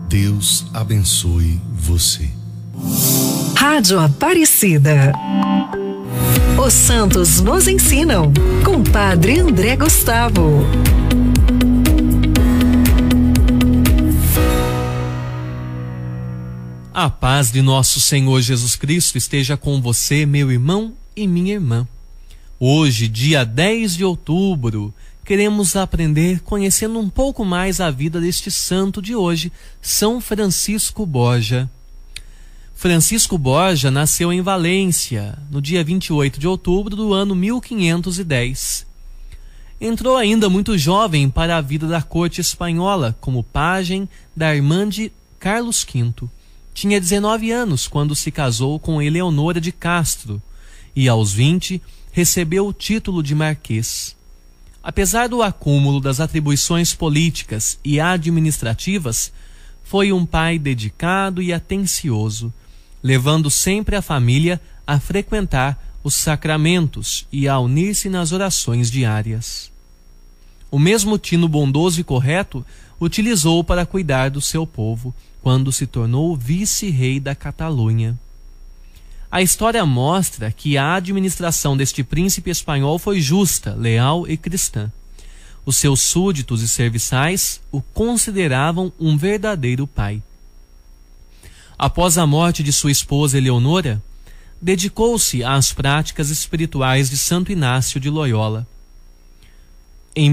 Deus abençoe você. Rádio Aparecida. Os santos nos ensinam, com Padre André Gustavo. A paz de nosso Senhor Jesus Cristo esteja com você, meu irmão e minha irmã. Hoje, dia 10 de outubro, queremos aprender conhecendo um pouco mais a vida deste santo de hoje, São Francisco Borja. Francisco Borja nasceu em Valência, no dia 28 de outubro do ano 1510. Entrou ainda muito jovem para a vida da corte espanhola, como pajem da irmã de Carlos V. Tinha 19 anos quando se casou com Eleonora de Castro e, aos 20, recebeu o título de marquês. Apesar do acúmulo das atribuições políticas e administrativas, foi um pai dedicado e atencioso, levando sempre a família a frequentar os sacramentos e a unir-se nas orações diárias. O mesmo tino bondoso e correto utilizou para cuidar do seu povo, quando se tornou vice-rei da Catalunha. A história mostra que a administração deste príncipe espanhol foi justa, leal e cristã. Os seus súditos e serviçais o consideravam um verdadeiro pai. Após a morte de sua esposa Eleonora, dedicou-se às práticas espirituais de Santo Inácio de Loyola. Em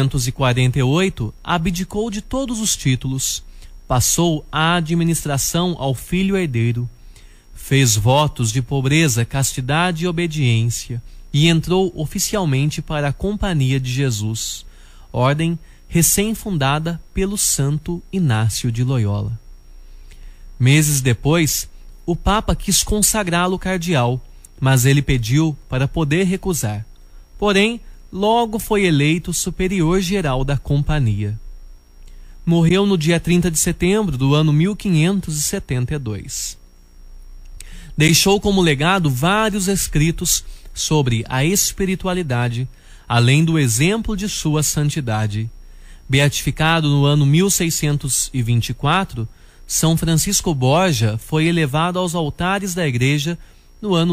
1548, abdicou de todos os títulos, passou a administração ao filho herdeiro, fez votos de pobreza, castidade e obediência e entrou oficialmente para a Companhia de Jesus, ordem recém-fundada pelo Santo Inácio de Loyola. Meses depois, o Papa quis consagrá-lo cardeal, mas ele pediu para poder recusar. Porém, logo foi eleito superior geral da Companhia. Morreu no dia 30 de setembro do ano 1572. Deixou como legado vários escritos sobre a espiritualidade, além do exemplo de sua santidade. Beatificado no ano 1624, São Francisco Borja foi elevado aos altares da Igreja no ano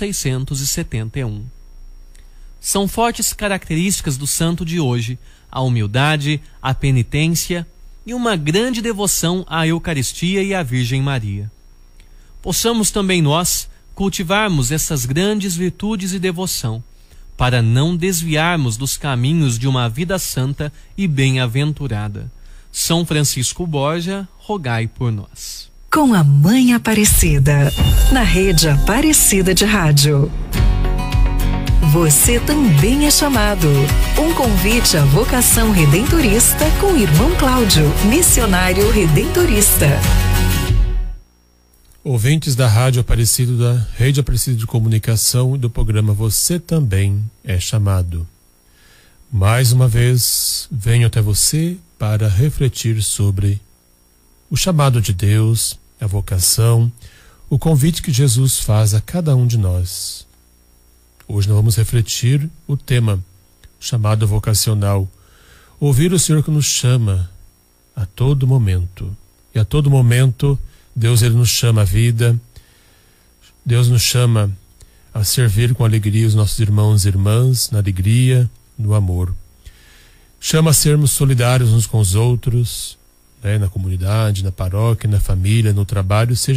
1671. São fortes características do santo de hoje a humildade, a penitência e uma grande devoção à Eucaristia e à Virgem Maria. Possamos também nós cultivarmos essas grandes virtudes e devoção, para não desviarmos dos caminhos de uma vida santa e bem-aventurada. São Francisco Borja, rogai por nós. Com a Mãe Aparecida, na Rede Aparecida de Rádio. Você também é chamado. Um convite à vocação redentorista com o irmão Cláudio, missionário redentorista. Ouvintes da Rádio Aparecida, da Rede Aparecida de Comunicação e do programa Você Também é Chamado. Mais uma vez, venho até você para refletir sobre o chamado de Deus, a vocação, o convite que Jesus faz a cada um de nós. Hoje nós vamos refletir o tema, chamado vocacional. Ouvir o Senhor que nos chama a todo momento. E a todo momento, Deus ele nos chama à vida. Deus nos chama a servir com alegria os nossos irmãos e irmãs, na alegria, no amor. Chama a sermos solidários uns com os outros, né, na comunidade, na paróquia, na família, no trabalho, seja